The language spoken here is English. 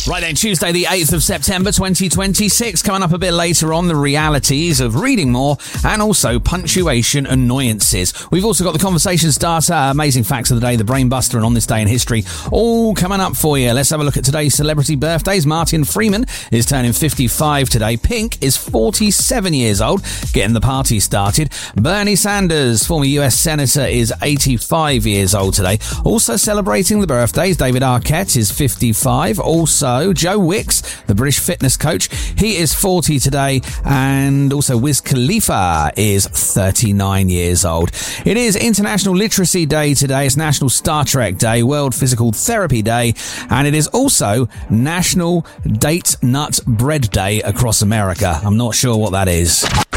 Right then, Tuesday the 8th of September 2026. Coming up a bit later on, the realities of reading more and also punctuation annoyances. We've also got the conversation starter, amazing facts of the day, the brain buster, and on this day in history, all coming up for you. Let's have a look at today's celebrity birthdays. Martin Freeman is turning 55 today. Pink is 47 years old, getting the party started. Bernie Sanders, former US Senator, is 85 years old today. Also celebrating the birthdays, David Arquette is 55. Also, Joe Wicks, the British fitness coach, he is 40 today, and also Wiz Khalifa is 39 years old. It is International Literacy Day today, it's National Star Trek Day, World Physical Therapy Day, and it is also National Date Nut Bread Day across America. I'm not sure what that is.